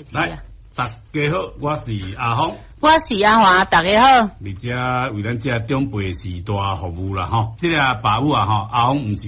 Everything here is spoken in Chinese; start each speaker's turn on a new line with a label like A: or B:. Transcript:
A: 来，大家好，我是阿峰，
B: 我是阿华，大家好。
A: 你遮为咱遮长辈时代服务啦吼，这个爸母啊吼，阿峰毋是。